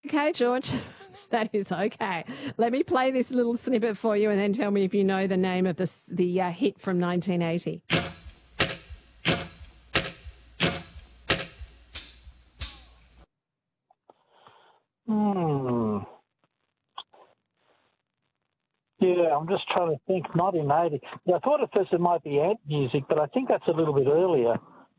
Okay, George. That is okay. Let me play this little snippet for you and then tell me if you know the name of the hit from 1980. Yeah, I'm just trying to think. 1980. Yeah, I thought at first it might be Ant Music, but I think that's a little bit earlier.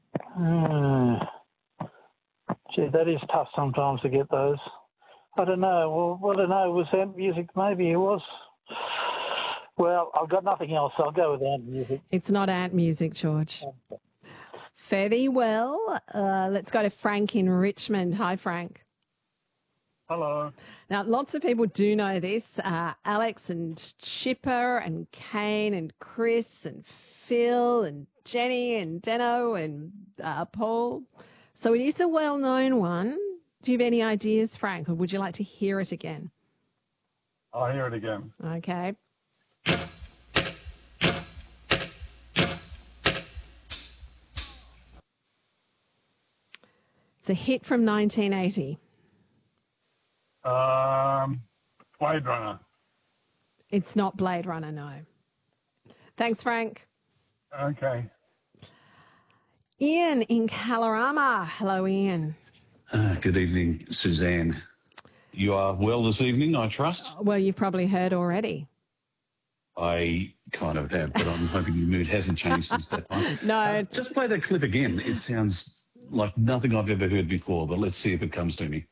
Gee, that is tough sometimes to get those. I don't know. Well, I don't know. Was Ant Music? Maybe it was. Well, I've got nothing else. I'll go with Ant Music. It's not Ant Music, George. Fairly well. Let's go to Frank in Richmond. Hi, Frank. Hello. Now, lots of people do know this. Alex and Chipper and Kane and Chris and Phil and Jenny and Deno and Paul. So it is a well-known one. Do you have any ideas, Frank, or would you like to hear it again? I'll hear it again. Okay. It's a hit from 1980. Blade Runner. It's not Blade Runner, no. Thanks, Frank. Okay. Ian in Kalorama. Hello, Ian. Good evening, Suzanne. You are well this evening, I trust? Well, you've probably heard already. I kind of have, but I'm hoping your mood hasn't changed since that time. No. Just play that clip again. It sounds like nothing I've ever heard before, but let's see if it comes to me.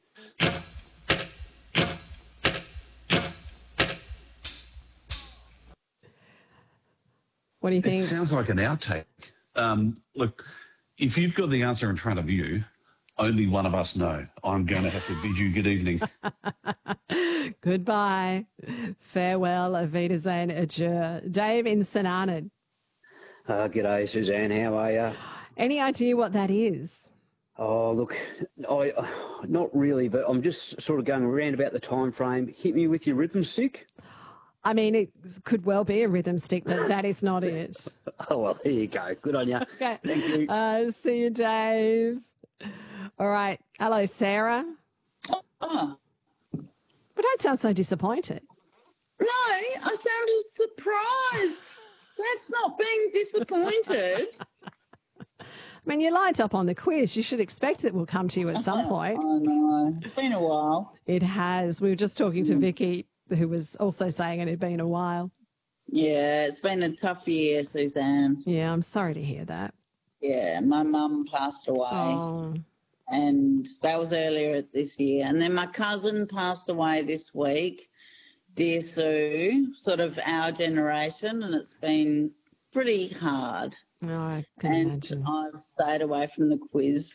What do you think? It sounds like an outtake. Look, if you've got the answer in front of you, only one of us know. I'm going to have to bid you good evening. Goodbye. Farewell. Auf Wiedersehen. Adieu. Dave in St Arnaud. G'day, Suzanne. How are you? Any idea what that is? Oh, look, not really, but I'm just sort of going around about the time frame. Hit me with your rhythm stick. I mean, it could well be a rhythm stick, but that is not it. Oh, well, there you go. Good on you. Okay. Thank you. See you, Dave. All right. Hello, Sarah. Oh. But don't sound so disappointed. No, I sounded surprised. That's not being disappointed. I mean, you light up on the quiz. You should expect it will come to you at some point. I know. It's been a while. It has. We were just talking to Vicky, who was also saying it had been a while. Yeah, it's been a tough year, Suzanne. Yeah, I'm sorry to hear that. Yeah, my mum passed away. Oh. And that was earlier this year. And then my cousin passed away this week, dear Sue, sort of our generation, and it's been pretty hard. Oh, I can imagine. I've stayed away from the quiz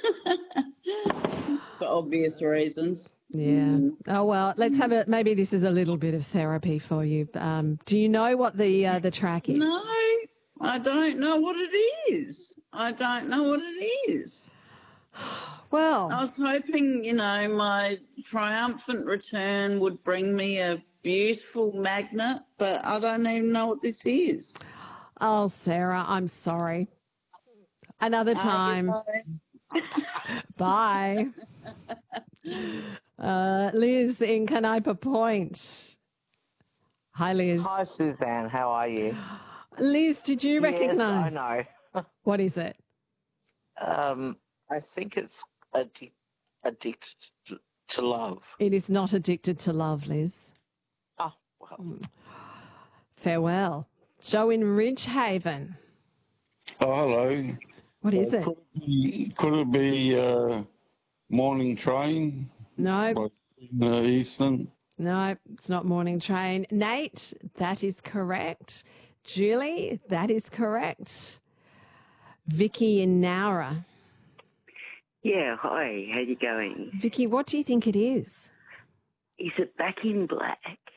for obvious reasons. Yeah. Oh, well, let's have it. Maybe this is a little bit of therapy for you. Do you know what the track is? No, I don't know what it is. I don't know what it is. Well, I was hoping, my triumphant return would bring me a beautiful magnet, but I don't even know what this is. Oh, Sarah, I'm sorry. Another time. Bye. Liz in Canopa Point. Hi, Liz. Hi, Suzanne. How are you? Liz, did you recognise? Yes, I know. What is it? I think it's addicted to love. It is not Addicted to Love, Liz. Oh, well. Farewell. Joe in Ridgehaven. Oh, hello. What is it? Could it be Morning Train? No. Eastern? No, it's not Morning Train. Nate, that is correct. Julie, that is correct. Vicky in Nowra. Yeah, hi. How you going? Vicky, what do you think it is? Is it Back in Black?